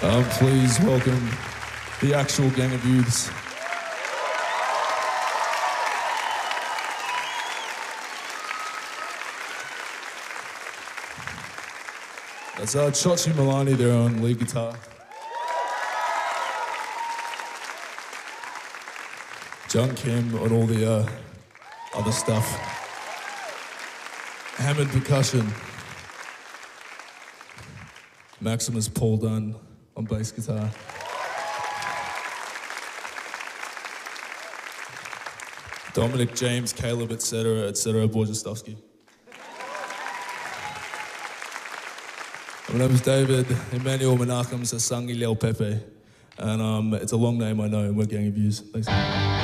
Please welcome the actual Gang of Youths. That's Chochi Milani there on lead guitar. John Kim on all the other stuff. Hammond percussion. Maximus Paul Dunn on bass guitar. Dominic, James, Caleb, etc., Borjestowski. My name is David Emmanuel Menachem Sasangi Lel Pepe, and it's a long name, I know, and we're Gang of Youths. Thanks.